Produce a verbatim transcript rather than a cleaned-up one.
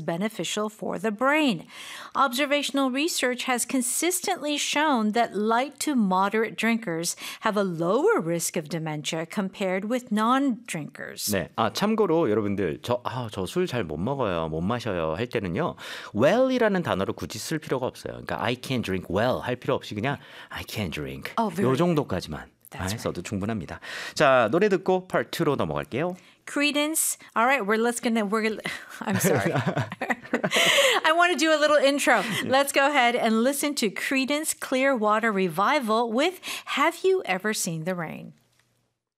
beneficial for the brain. Observational research has consistently shown that light to moderate drinkers have a lower risk of dementia compared with non-drinkers. 네, 아 참고로 여러분들 저 아 저 술 잘 못 먹어요, 못 마셔요 할 때는요, well이라는 단어를 굳이 쓸 필요가 없어요. 그러니까 I can't drink well 할 필요 없이 그냥 I can't drink. Oh, very 요 정도까지만 That's right. 써도 충분합니다. 자, 노래 듣고 part 이로 넘어갈게요. Credence. All right, we're let's gonna we're gonna, I'm sorry. I want to do a little intro. Let's go ahead and listen to Credence Clearwater Revival with Have You Ever Seen the Rain?